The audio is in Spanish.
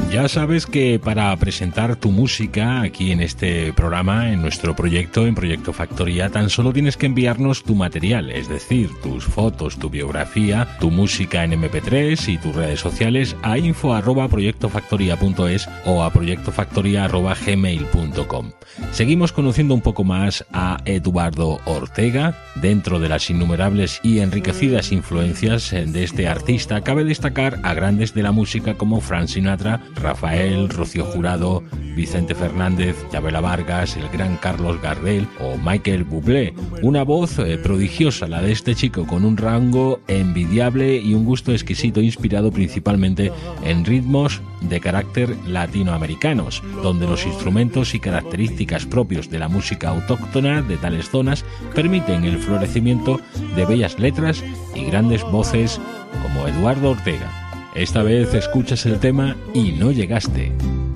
Ya sabes que para presentar tu música aquí en este programa, en nuestro proyecto, en Proyecto Factoría, tan solo tienes que enviarnos tu material, es decir, tus fotos, tu biografía, tu música en MP3 y tus redes sociales a info@proyectofactoría.es o a proyectofactoría@gmail.com. Seguimos conociendo un poco más a Eduardo Ortega. Dentro de las innumerables y enriquecidas influencias de este artista, cabe destacar a grandes de la música como Frank Sinatra, Rafael, Rocío Jurado, Vicente Fernández, Chabela Vargas, el gran Carlos Gardel o Michael Bublé. Una voz prodigiosa la de este chico, con un rango envidiable y un gusto exquisito, inspirado principalmente en ritmos de carácter latinoamericanos, donde los instrumentos y características propios de la música autóctona de tales zonas permiten el florecimiento de bellas letras y grandes voces como Eduardo Ortega. Esta vez escuchas el tema Y no llegaste.